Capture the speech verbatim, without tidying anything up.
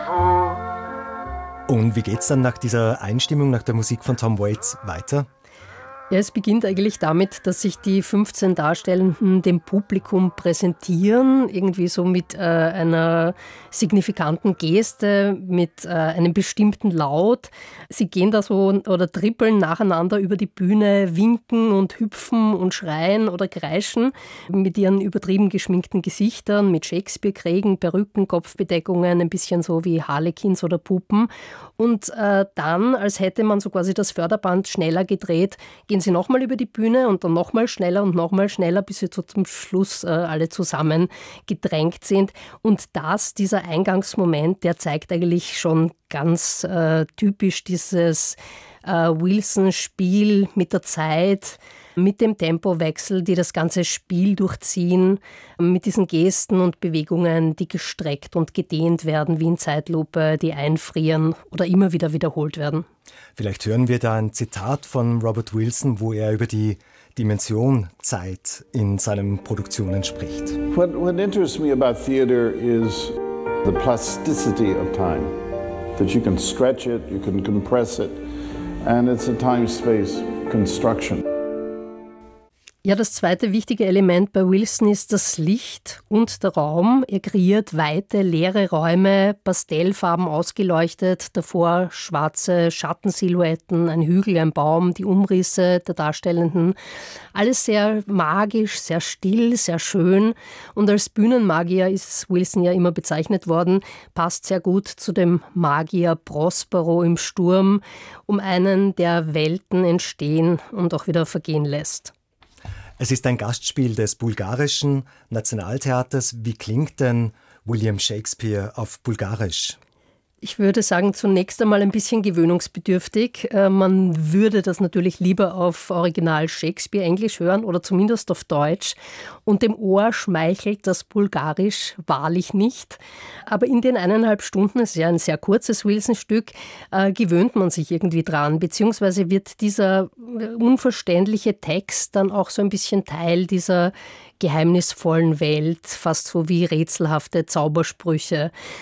Und wie geht's dann nach dieser Einstimmung, nach der Musik von Tom Waits weiter? Ja, es beginnt eigentlich damit, dass sich die fünfzehn Darstellenden dem Publikum präsentieren, irgendwie so mit äh, einer signifikanten Geste, mit äh, einem bestimmten Laut. Sie gehen da so oder trippeln nacheinander über die Bühne, winken und hüpfen und schreien oder kreischen mit ihren übertrieben geschminkten Gesichtern, mit Shakespeare-Krägen, Perücken, Kopfbedeckungen, ein bisschen so wie Harlequins oder Puppen. Und äh, dann, als hätte man so quasi das Förderband schneller gedreht, gehen sie nochmal über die Bühne und dann nochmal schneller und nochmal schneller, bis sie so zum Schluss äh, alle zusammen gedrängt sind. Und das, dieser Eingangsmoment, der zeigt eigentlich schon ganz äh, typisch dieses äh, Wilson-Spiel mit der Zeit, mit dem Tempowechsel, die das ganze Spiel durchziehen, mit diesen Gesten und Bewegungen, die gestreckt und gedehnt werden wie in Zeitlupe, die einfrieren oder immer wieder wiederholt werden. Vielleicht hören wir da ein Zitat von Robert Wilson, wo er über die Dimension Zeit in seinen Produktionen spricht. What, what interests me about theater is the plasticity of time. That you can stretch it, you can compress it, and it's a time-space construction. Ja, das zweite wichtige Element bei Wilson ist das Licht und der Raum. Er kreiert weite, leere Räume, Pastellfarben ausgeleuchtet, davor schwarze Schattensilhouetten, ein Hügel, ein Baum, die Umrisse der Darstellenden. Alles sehr magisch, sehr still, sehr schön. Und als Bühnenmagier ist Wilson ja immer bezeichnet worden, passt sehr gut zu dem Magier Prospero im Sturm, um einen, der Welten entstehen und auch wieder vergehen lässt. Es ist ein Gastspiel des bulgarischen Nationaltheaters. Wie klingt denn William Shakespeare auf Bulgarisch? Ich würde sagen, zunächst einmal ein bisschen gewöhnungsbedürftig. Man würde das natürlich lieber auf Original Shakespeare Englisch hören oder zumindest auf Deutsch. Und dem Ohr schmeichelt das Bulgarisch wahrlich nicht. Aber in den eineinhalb Stunden, es ist ja ein sehr kurzes Wilson-Stück, äh, gewöhnt man sich irgendwie dran. Beziehungsweise wird dieser unverständliche Text dann auch so ein bisschen Teil dieser geheimnisvollen Welt, fast so wie rätselhafte Zaubersprüche.